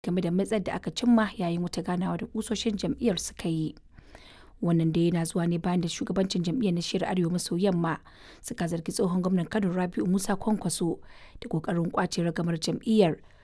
game da matsayar da aka cimma yayin wata ganawa da kusoshin jam'iyyar suka yi. Wannan da yana zuwa ne bayan da shugabancin jam'iyyar na shiyar Arewa maso yamma suka zargi tsohon gwamnan Kano Rabi'u Musa Kwankwaso da kokarin kwace ragamar jam'iyyar